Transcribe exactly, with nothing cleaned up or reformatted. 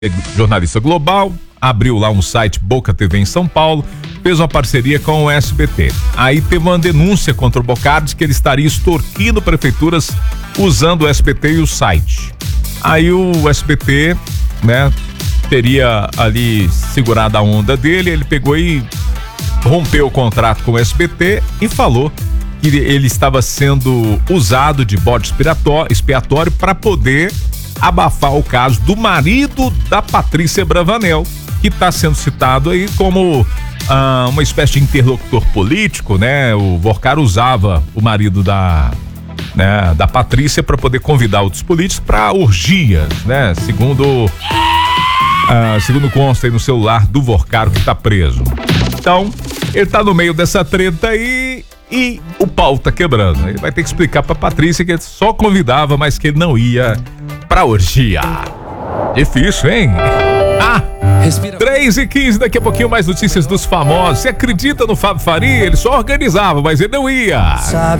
jornalista global, abriu lá um site Boca T V em São Paulo, fez uma parceria com o S B T. Aí teve uma denúncia contra o Bocardi que ele estaria extorquindo prefeituras usando o S B T e o site. Aí o S B T, né, teria ali segurado a onda dele, ele pegou e rompeu o contrato com o S B T e falou que ele estava sendo usado de bode expiatório para poder abafar o caso do marido da Patrícia Bravanel, que está sendo citado aí como ah, uma espécie de interlocutor político, né? O Vorcar usava o marido da, né, da Patrícia para poder convidar outros políticos para orgias, né? Segundo ah, segundo consta aí no celular do Vorcar, que está preso. Então, ele tá no meio dessa treta aí e o pau tá quebrando. Ele vai ter que explicar pra Patrícia que ele só convidava, mas que ele não ia pra orgia. Difícil, hein? Ah! Respira. três e quinze, daqui a pouquinho mais notícias dos famosos. Você acredita no Fábio Faria? Ele só organizava, mas ele não ia. Sabe